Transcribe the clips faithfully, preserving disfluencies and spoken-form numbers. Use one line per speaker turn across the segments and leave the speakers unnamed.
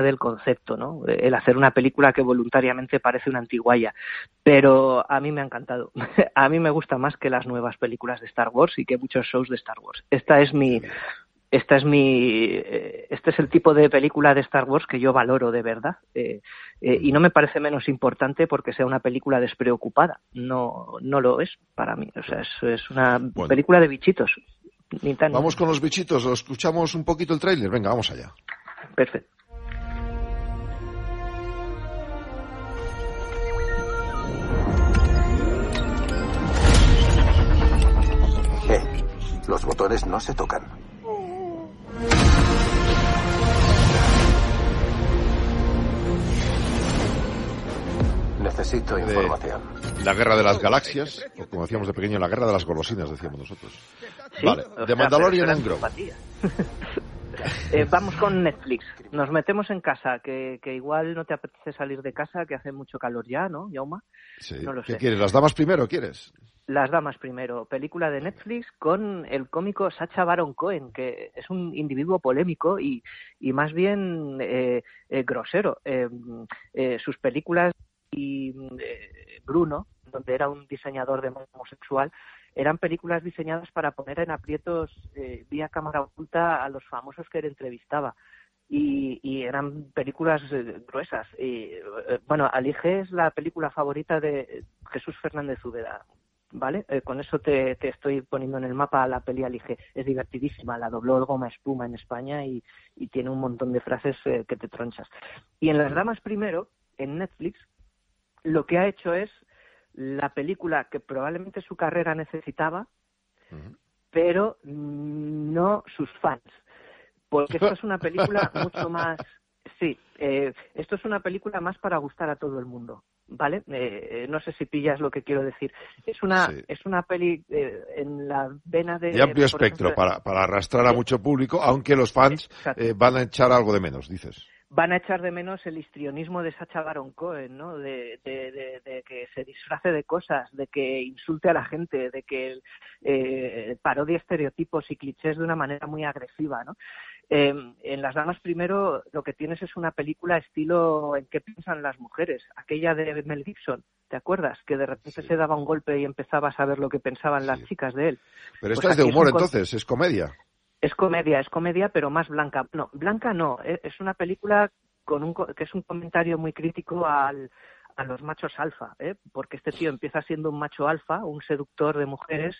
del concepto, ¿no? El hacer una película que voluntariamente parece una antiguaya, pero a mí me ha encantado. A mí me gusta más que las nuevas películas de Star Wars y que muchos shows de Star Wars. Esta es mi esta es mi este es el tipo de película de Star Wars que yo valoro de verdad, eh, eh, y no me parece menos importante porque sea una película despreocupada. No no lo es para mí. O sea, es, es una bueno. película de bichitos. Ni tan,
vamos con los bichitos, lo escuchamos un poquito el tráiler. Venga, vamos allá.
Perfecto.
Eh, los botones no se tocan. Necesito información.
De la guerra de las galaxias, o como decíamos de pequeño, la guerra de las golosinas, decíamos nosotros.
Sí,
vale,
o
de
sea,
Mandalorian and Grogu.
Eh, vamos con Netflix. Nos metemos en casa, que, que igual no te apetece salir de casa, que hace mucho calor ya, ¿no, Jaume?
Sí.
No lo
¿Qué
sé.
quieres? ¿Las damas primero quieres?
Las damas primero. Película de Netflix con el cómico Sacha Baron Cohen, que es un individuo polémico y, y más bien eh, eh, grosero. Eh, eh, sus películas y eh, Bruno, donde era un diseñador de moda homosexual, eran películas diseñadas para poner en aprietos eh, vía cámara oculta a los famosos que él entrevistaba. Y, y eran películas eh, gruesas. Y, eh, bueno, Alige es la película favorita de Jesús Fernández Úbeda, ¿vale? Eh, con eso te, te estoy poniendo en el mapa la peli Alige. Es divertidísima, la dobló el Goma Espuma en España y, y tiene un montón de frases eh, que te tronchas. Y en Las damas primero, en Netflix, lo que ha hecho es la película que probablemente su carrera necesitaba, uh-huh. pero no sus fans. Porque esto es una película mucho más... Sí, eh, esto es una película más para gustar a todo el mundo, ¿vale? Eh, no sé si pillas lo que quiero decir. Es una sí. es una peli eh, en la vena de...
De amplio espectro, ejemplo, para, para arrastrar a mucho público, aunque los fans eh, van a echar algo de menos, dices.
Van a echar de menos el histrionismo de Sacha Baron Cohen, ¿no? De, de, de, de que se disfrace de cosas, de que insulte a la gente, de que eh, parodie estereotipos y clichés de una manera muy agresiva, ¿no? Eh, en Las damas primero lo que tienes es una película estilo ¿En qué piensan las mujeres? Aquella de Mel Gibson, ¿te acuerdas? Que de repente sí. se daba un golpe y empezaba a saber lo que pensaban sí. las chicas de él.
Pero esta pues es de humor es entonces, con... es comedia.
Es comedia, es comedia, pero más blanca. No, blanca no, es una película con un que es un comentario muy crítico al, a los machos alfa, ¿eh? Porque este tío empieza siendo un macho alfa, un seductor de mujeres,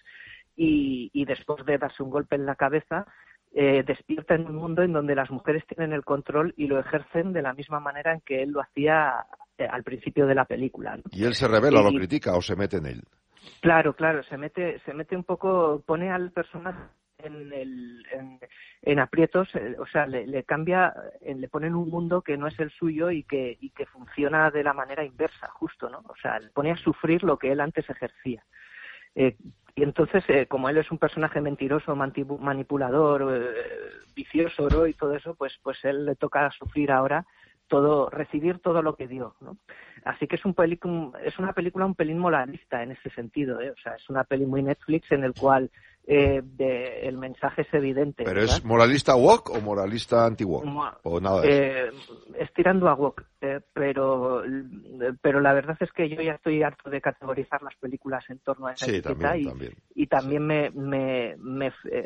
y, y después de darse un golpe en la cabeza, eh, despierta en un mundo en donde las mujeres tienen el control y lo ejercen de la misma manera en que él lo hacía eh, al principio de la película, ¿no?
¿Y él se revela, y, lo critica o se mete en él?
Claro, claro, se mete, se mete un poco, pone al personaje en, el, en, en aprietos, eh, o sea, le, le cambia, eh, le pone en un mundo que no es el suyo y que, y que funciona de la manera inversa, justo, ¿no? O sea, le pone a sufrir lo que él antes ejercía. Eh, y entonces, eh, como él es un personaje mentiroso, manipulador, eh, vicioso, ¿no? Y todo eso, pues, pues él le toca sufrir ahora todo, recibir todo lo que dio, ¿no? Así que es un pelicu- es una película un pelín moralista en ese sentido, ¿eh? O sea, es una peli muy Netflix en el cual eh, de, el mensaje es evidente.
¿Pero
¿verdad?
es moralista woke o moralista anti-woke?
Mo-
¿O nada de
eh,
eso?
Es tirando a woke, eh, pero, pero la verdad es que yo ya estoy harto de categorizar las películas en torno a esa
sí,
etiqueta
también,
y
también.
y también
sí.
me, me, me eh,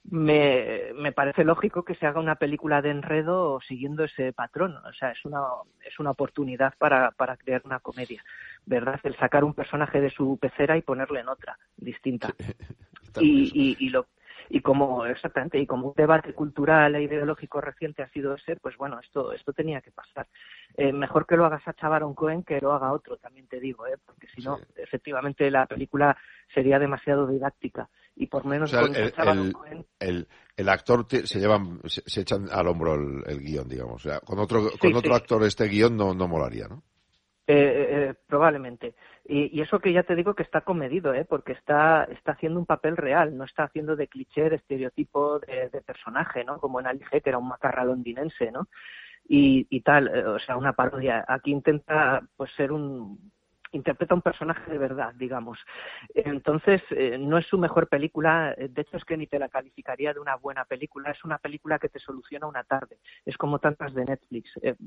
Me, me parece lógico que se haga una película de enredo siguiendo ese patrón. O sea, es una es una oportunidad para, para crear una comedia, ¿verdad? El sacar un personaje de su pecera y ponerle en otra, distinta. Sí, y, y, y lo y como exactamente y como un debate cultural e ideológico reciente ha sido ese, pues bueno, esto esto tenía que pasar. Eh, mejor que lo haga Sacha Baron Cohen que lo haga otro, también te digo, ¿eh? Porque si no, sí. efectivamente la película sería demasiado didáctica. Y por menos
o sea,
con
el,
Sacha Baron
el,
Cohen...
el, el actor te, se llevan se, se echan al hombro el, el guión, digamos. O sea, con otro
sí,
con otro
sí.
actor este guión no no molaría, ¿no?
Eh, eh, probablemente. Y, y eso que ya te digo que está comedido, ¿eh? Porque está está haciendo un papel real, no está haciendo de cliché, de estereotipo de, de personaje, ¿no? Como en Alige, que era un macarra londinense, ¿no? Y, y tal, eh, o sea, una parodia. Aquí intenta pues ser un interpreta un personaje de verdad, digamos. Entonces, eh, no es su mejor película, de hecho es que ni te la calificaría de una buena película, es una película que te soluciona una tarde, es como tantas de Netflix. Eh,